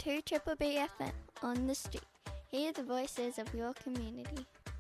2 Triple B FM on the street. Hear the voices of your community.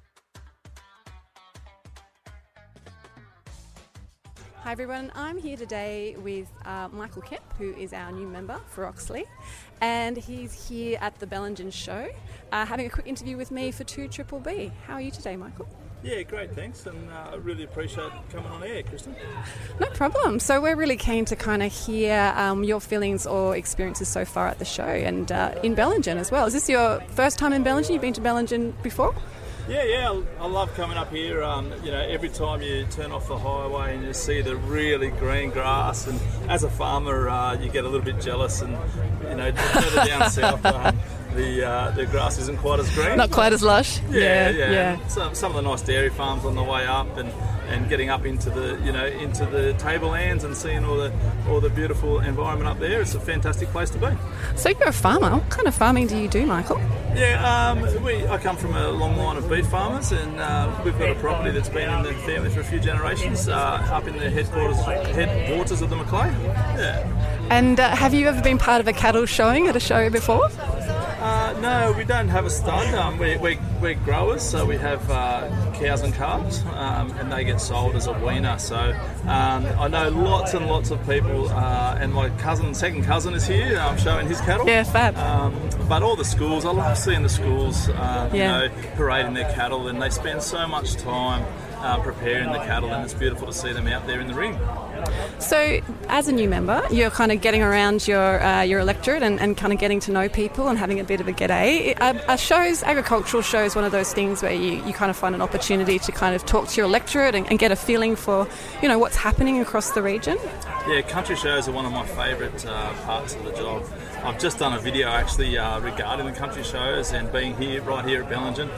Hi everyone, I'm here today with Michael Kemp, who is our new member for Oxley, and he's here at the Bellingen show, having a quick interview with me for 2 Triple B. How are you today, Michael? Yeah, great, thanks, and I really appreciate coming on air, Kristen. No problem. So we're really keen to kind of hear your feelings or experiences so far at the show and in Bellingen as well. Is this your first time in Bellingen? You've been to Bellingen before? Yeah, I love coming up here. Every time you turn off the highway and you see the really green grass, and as a farmer, you get a little bit jealous. And further down south, the grass isn't quite as green. Not quite as lush. Yeah. Some of the nice dairy farms on the way up, and getting up into the tablelands and seeing all the beautiful environment up there. It's a fantastic place to be. So you're a farmer. What kind of farming do you do, Michael? Yeah, I come from a long line of beef farmers, and we've got a property that's been in the family for a few generations, up in the headwaters of the Macleay. Yeah. And have you ever been part of a cattle showing at a show before? No, we don't have a stud. We're growers, so we have cows and calves, and they get sold as a weaner. So I know lots and lots of people, and my second cousin is here showing his cattle. Yeah, fab. But all the schools, I love seeing the schools, parading their cattle, and they spend so much time preparing the cattle, and it's beautiful to see them out there in the ring. So, as a new member, you're kind of getting around your electorate and kind of getting to know people and having a bit of a g'day. Agricultural shows, one of those things where you kind of find an opportunity to kind of talk to your electorate and get a feeling for, what's happening across the region. Yeah, country shows are one of my favourite parts of the job. I've just done a video actually regarding the country shows and being right here at Bellingen.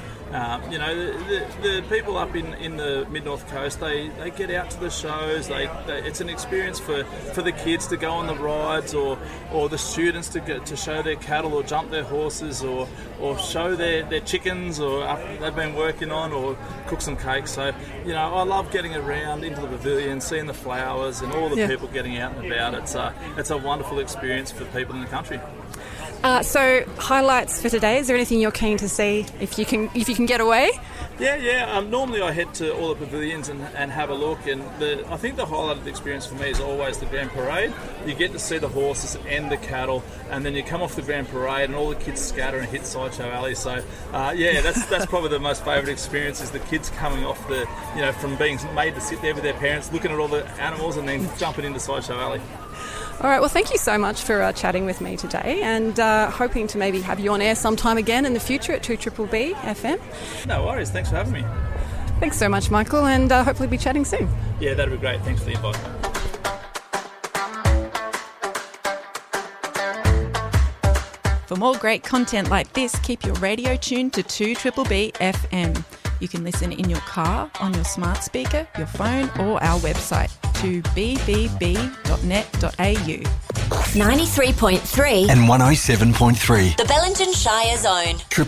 The people up in the mid-north coast, they get out to the shows. It's an experience for the kids to go on the rides, or the students to show their cattle or jump their horses, or show their chickens, or they've been working on, or cook some cakes. So I love getting around into the pavilion, seeing the flowers and all the people getting out and about. It's a wonderful experience for people in the country. So highlights for today. Is there anything you're keen to see if you can get away? Yeah. Normally I head to all the pavilions and have a look, and I think the highlight of the experience for me is always the Grand Parade. You get to see the horses and the cattle, and then you come off the Grand Parade and all the kids scatter and hit Sideshow Alley. So that's probably the most favourite experience, is the kids coming off from being made to sit there with their parents, looking at all the animals, and then jumping into Sideshow Alley. All right, well, thank you so much for chatting with me today, and hoping to maybe have you on air sometime again in the future at 2 Triple B FM. No worries, thanks for having me. Thanks so much, Michael, and hopefully be chatting soon. Yeah, that'd be great. Thanks for the invite. For more great content like this, keep your radio tuned to 2 Triple B FM. You can listen in your car, on your smart speaker, your phone, or our website, 2bbb.net.au. 93.3 and 107.3. The Bellingen Shire Zone.